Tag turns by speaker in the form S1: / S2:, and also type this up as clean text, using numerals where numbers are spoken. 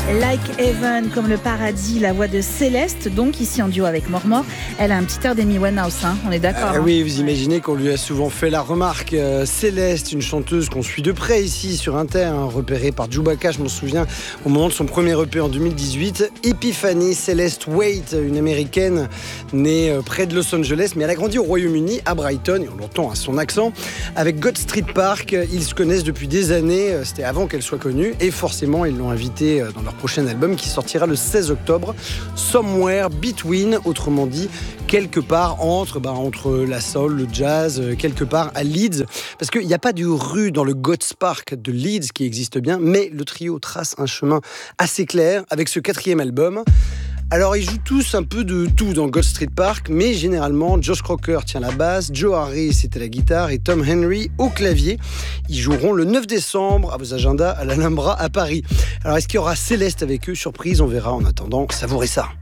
S1: Like Heaven, comme le paradis, la voix de Céleste, donc ici en duo avec Mormor. Elle a un petit air d'Amy Winehouse, hein, on est d'accord.
S2: Oui, vous imaginez qu'on lui a souvent fait la remarque. Céleste, une chanteuse qu'on suit de près ici sur Inter, repérée par Chewbacca, je m'en souviens, au moment de son premier EP en 2018. Epiphany Celeste Waite, une américaine née près de Los Angeles, mais elle a grandi au Royaume-Uni, à Brighton, et on l'entend à son accent. Avec God Street Park, ils se connaissent depuis des années, c'était avant qu'elle soit connue, et forcément ils l'ont invitée dans leur prochain album qui sortira le 16 octobre, Somewhere Between, autrement dit, quelque part entre la soul, le jazz, quelque part à Leeds, parce qu'il n'y a pas de rue dans le God's Park de Leeds qui existe bien, mais le trio trace un chemin assez clair avec ce 4e album. Alors ils jouent tous un peu de tout dans God Street Park, mais généralement Josh Crocker tient la basse, Joe Harris est à la guitare et Tom Henry au clavier. Ils joueront le 9 décembre à vos agendas à l'Alhambra à Paris. Alors est-ce qu'il y aura Céleste avec eux? Surprise, on verra. En attendant, savourez ça.